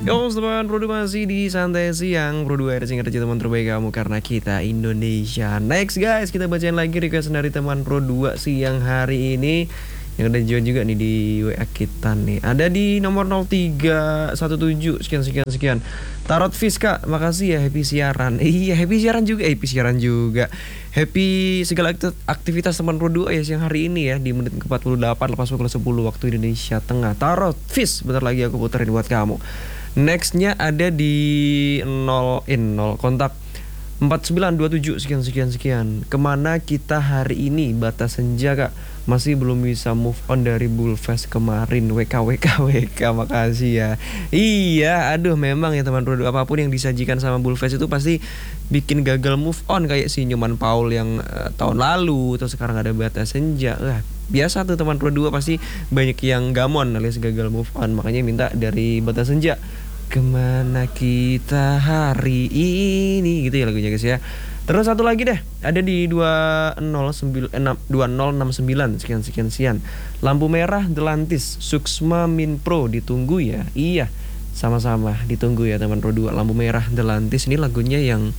Yo teman Pro 2 masih di Santai Siang Pro 2 ada singkat aja teman terbaik kamu karena kita Indonesia. Next guys, kita bacain lagi request dari teman Pro 2 siang hari ini. Yang ada juga nih di WA kita nih. Ada di nomor 0317 sekian. Tarot Fiska, makasih ya happy siaran. Iya, happy siaran juga. Happy segala aktivitas teman Pro 2 ya siang hari ini ya di menit ke-48 lepas pukul 10 waktu Indonesia Tengah. Tarot Fis, bentar lagi aku puterin buat kamu. Nextnya ada di 0 kontak 4927 sekian. Kemana kita hari ini? Batas senja kak. Masih belum bisa move on dari Bullfest kemarin. WK makasih ya. Iya, aduh memang ya teman produk apapun yang disajikan sama Bullfest itu pasti bikin gagal move on. Kayak si Nyoman Paul yang tahun lalu. Terus sekarang ada Batas Senja. Biasa tuh teman Pro 2 pasti banyak yang gamon alias gagal move on. Makanya minta dari Batas Senja, kemana kita hari ini, gitu ya lagunya guys ya. Terus satu lagi deh, ada di 2069 sekian. Lampu merah Delantis, Suksma Min Pro, ditunggu ya. Iya, sama-sama ditunggu ya teman Pro 2. Lampu merah Delantis ini lagunya yang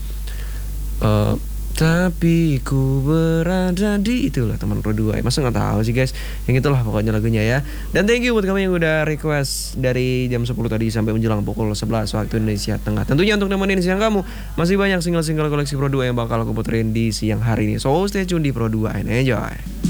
tapi ku berada di itulah teman Pro 2 ya. Masa nggak tahu sih guys. Yang itulah pokoknya lagunya ya. Dan thank you buat kamu yang udah request dari jam 10 tadi sampai menjelang pukul 11 waktu Indonesia Tengah. Tentunya untuk nemenin siang kamu masih banyak single-single koleksi Pro 2 yang bakal aku puterin di siang hari ini. So stay tune di Pro 2 and enjoy.